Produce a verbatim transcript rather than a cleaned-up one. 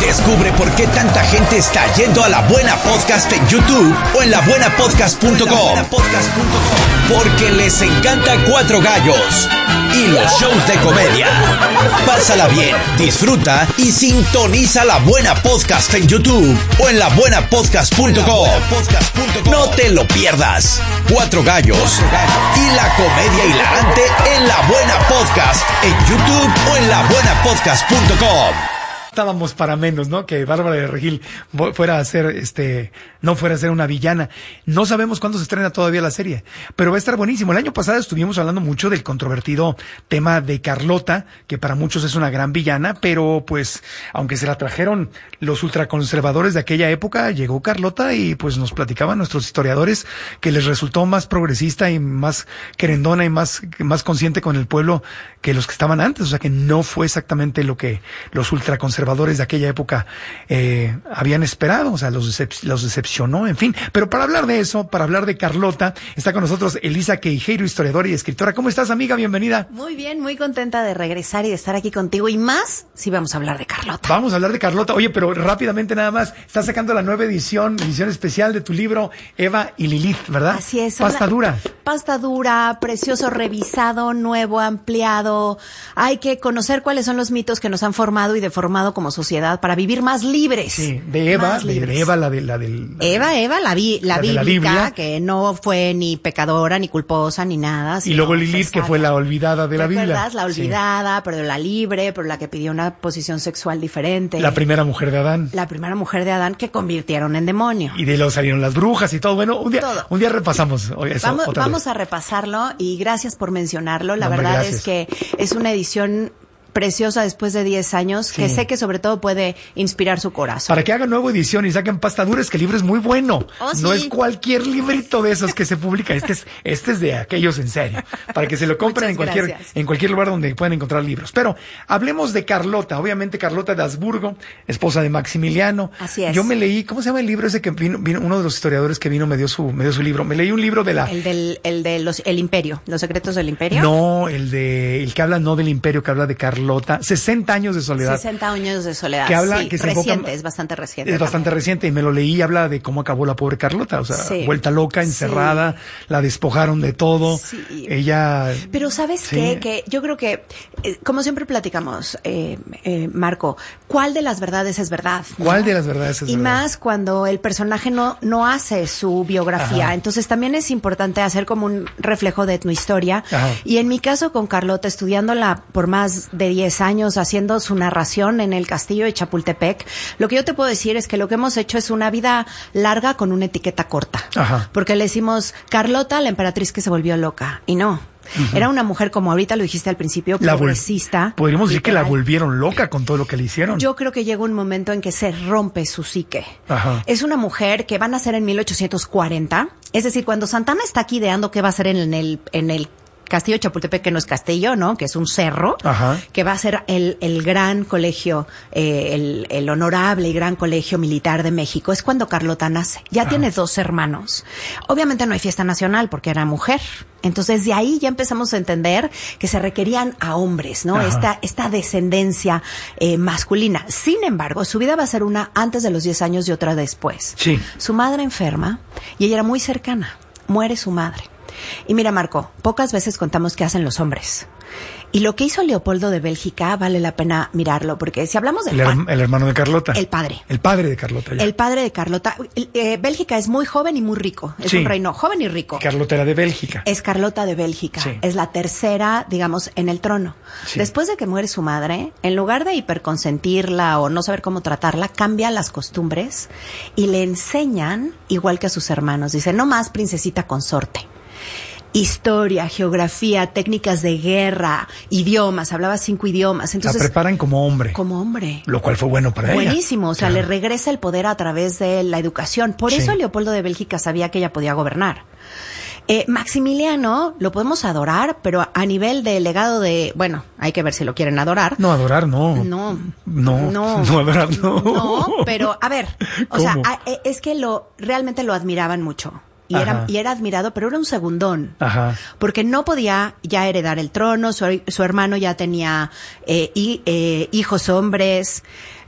Descubre por qué tanta gente está yendo a La Buena Podcast en YouTube o en la buena podcast punto com. Porque les encanta Cuatro Gallos y los shows de comedia. Pásala bien, disfruta y sintoniza La Buena Podcast en YouTube o en la buena podcast punto com. No te lo pierdas. Cuatro Gallos y la comedia hilarante en La Buena Podcast en YouTube o en la buena podcast punto com. Estábamos para menos, ¿no? Que Bárbara de Regil fuera a ser, este, no fuera a ser una villana. No sabemos cuándo se estrena todavía la serie, pero va a estar buenísimo. El año pasado estuvimos hablando mucho del controvertido tema de Carlota, que para muchos es una gran villana, pero pues, aunque se la trajeron los ultraconservadores de aquella época, llegó Carlota y pues nos platicaban nuestros historiadores que les resultó más progresista y más querendona y más, más consciente con el pueblo que los que estaban antes. O sea que no fue exactamente lo que los ultraconservadores de aquella época eh, habían esperado, o sea, los, decep- los decepcionó, en fin. Pero para hablar de eso, para hablar de Carlota, está con nosotros Elisa Queijeiro, historiadora y escritora. ¿Cómo estás, amiga? Bienvenida. Muy bien, muy contenta de regresar y de estar aquí contigo, y más si vamos a hablar de Carlota. Vamos a hablar de Carlota. Oye, pero rápidamente nada más, estás sacando la nueva edición, edición especial de tu libro, Eva y Lilith, ¿verdad? Así es. Pasta una, dura. Pasta dura, precioso, revisado, nuevo, ampliado. Hay que conocer cuáles son los mitos que nos han formado y deformado como sociedad para vivir más libres. Sí, de Eva, más de, libres. de Eva, la de la del... la Eva, de, Eva, la, vi, la, la de bíblica, la Biblia, que no fue ni pecadora, ni culposa, ni nada. Y luego Lilith, que fue la olvidada de la Biblia. ¿Recuerdas? La olvidada, sí. Pero la libre, pero la que pidió una posición sexual diferente. La primera mujer de Adán. La primera mujer de Adán que convirtieron en demonio. Y de luego salieron las brujas y todo. Bueno, un día, todo. un día repasamos eso. Vamos, otra vamos vez. a repasarlo y gracias por mencionarlo. La No, hombre, verdad gracias. es que es una edición preciosa después de diez años, Sí. que sé que sobre todo puede inspirar su corazón. Para que hagan nueva edición y saquen pasta dura, es que el libro es muy bueno. Oh, no sí. es cualquier librito de esos que se publica. Este es, este es de aquellos en serio. Para que se lo compren en Muchas cualquier, gracias. en cualquier lugar donde puedan encontrar libros. Pero hablemos de Carlota. Obviamente Carlota de Habsburgo, esposa de Maximiliano. Así es. Yo me leí, ¿cómo se llama el libro ese que vino, vino uno de los historiadores que vino me dio su, me dio su libro? Me leí un libro de la... El del, el de los, el imperio, los secretos del imperio. No, el de, el que habla no del imperio, que habla de Carlota. sesenta años de soledad. sesenta años de soledad. Que habla, sí, que se reciente, enfoca- es bastante reciente. Es bastante también. reciente y me lo leí y habla de cómo acabó la pobre Carlota, o sea, Sí. vuelta loca, encerrada, la despojaron de todo. Sí. Ella... Pero ¿sabes Sí. qué? Que yo creo que, eh, como siempre platicamos, eh, eh, Marco, ¿cuál de las verdades es verdad? ¿no? ¿Cuál de las verdades es Y verdad? más cuando el personaje no, no hace su biografía. Ajá. Entonces también es importante hacer como un reflejo de tu historia. Ajá. Y en mi caso con Carlota, estudiándola por más de diez años, haciendo su narración en el castillo de Chapultepec, lo que yo te puedo decir es que lo que hemos hecho es una vida larga con una etiqueta corta. Ajá. Porque le decimos Carlota, la emperatriz que se volvió loca. Y no. Uh-huh. Era una mujer, como ahorita lo dijiste al principio, La vol- progresista. Podríamos decir que la literal. volvieron loca con todo lo que le hicieron. Yo creo que llega un momento en que se rompe su psique. Ajá. Es una mujer que va a nacer en mil ochocientos cuarenta. Es decir, cuando Santana está aquí ideando qué va a hacer en el, en el Castillo de Chapultepec, que no es castillo, ¿no? Que es un cerro, Ajá. que va a ser el, el gran colegio, eh, el, el honorable y gran colegio militar de México. Es cuando Carlota nace. Ya Ajá. tiene dos hermanos. Obviamente no hay fiesta nacional porque era mujer. Entonces de ahí ya empezamos a entender que se requerían a hombres, ¿no? Ajá. Esta, esta descendencia eh, masculina. Sin embargo, su vida va a ser una antes de los diez años y otra después. Sí. Su madre enferma y ella era muy cercana. Muere su madre. Y mira, Marco, pocas veces contamos qué hacen los hombres. Y lo que hizo Leopoldo de Bélgica vale la pena mirarlo, porque si hablamos del El, pa- her- el hermano de Carlota. el padre. El padre de Carlota. Ya. El padre de Carlota. Eh, Bélgica es muy joven y muy rico. Es Sí. un reino joven y rico. Carlota era de Bélgica. Es Carlota de Bélgica. Sí. Es la tercera, digamos, en el trono. Sí. Después de que muere su madre, en lugar de hiperconsentirla o no saber cómo tratarla, cambia las costumbres y le enseñan igual que a sus hermanos. Dice, no más princesita consorte. Historia, geografía, técnicas de guerra, idiomas, hablaba cinco idiomas. Entonces, la preparan como hombre. como hombre. Lo cual fue bueno para ella. Buenísimo, o sea, Claro. le regresa el poder a través de la educación. Por Sí. eso Leopoldo de Bélgica sabía que ella podía gobernar. Eh, Maximiliano lo podemos adorar, pero a nivel de legado de, bueno, hay que ver si lo quieren adorar. No, adorar no. No. No. No. No, adorar no. No, pero a ver, o ¿Cómo? sea, a- eh, es que lo realmente lo admiraban mucho. Y Ajá. era, y era admirado, pero era un segundón. Ajá. Porque no podía ya heredar el trono, su, su hermano ya tenía eh, y, eh, hijos hombres.